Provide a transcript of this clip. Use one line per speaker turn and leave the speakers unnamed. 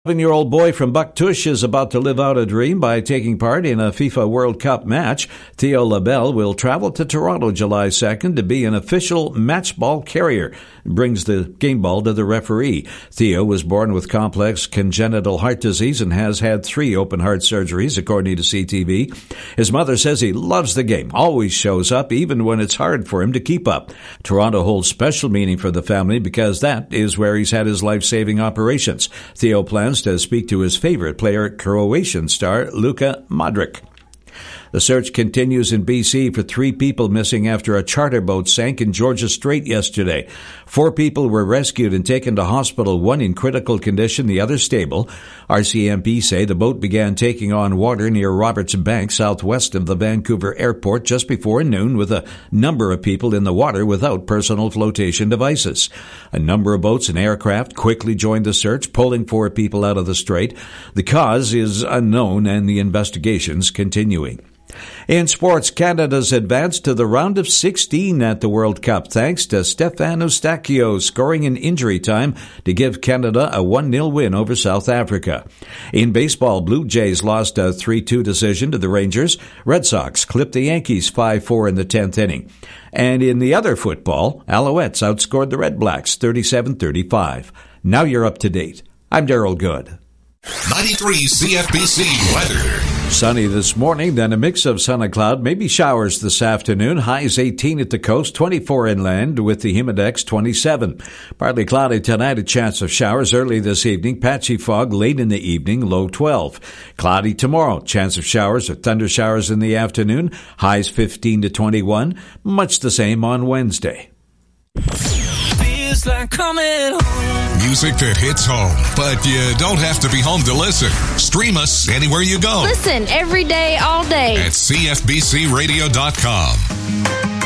7-year-old boy from Bucktush is about to live out a dream by taking part in a FIFA World Cup match. Theo Labelle will travel to Toronto July 2nd to be an official match ball carrier. Brings the game ball to the referee. Theo was born with complex congenital heart disease and has had 3 open heart surgeries, according to CTV. His mother says he loves the game, always shows up, even when it's hard for him to keep up. Toronto holds special meaning for the family because that is where he's had his life-saving operations. Theo plans to speak to his favorite player, Croatian star Luka Modric. The search continues in BC for 3 people missing after a charter boat sank in Georgia Strait yesterday. 4 people were rescued and taken to hospital, 1 in critical condition, the other stable. RCMP say the boat began taking on water near Roberts Bank, southwest of the Vancouver airport, just before noon, with a number of people in the water without personal flotation devices. A number of boats and aircraft quickly joined the search, pulling 4 people out of the strait. The cause is unknown and the investigation's continuing. In sports, Canada's advanced to the round of 16 at the World Cup, thanks to Stefan Eustáquio scoring in injury time to give Canada a 1-0 win over South Africa. In baseball, Blue Jays lost a 3-2 decision to the Rangers. Red Sox clipped the Yankees 5-4 in the 10th inning. And in the other football, Alouettes outscored the Red Blacks 37-35. Now you're up to date. I'm Daryl Good.
93 CFBC weather.
Sunny this morning, then a mix of sun and cloud, maybe showers this afternoon. Highs 18 at the coast, 24 inland with the humidex 27. Partly cloudy tonight, a chance of showers early this evening. Patchy fog late in the evening, low 12. Cloudy tomorrow, chance of showers or thunder showers in the afternoon. Highs 15 to 21. Much the same on Wednesday.
Like coming home.
Music that hits home, but you don't have to be home to listen. Stream us anywhere you go.
Listen every day, all day
at CFBCRadio.com.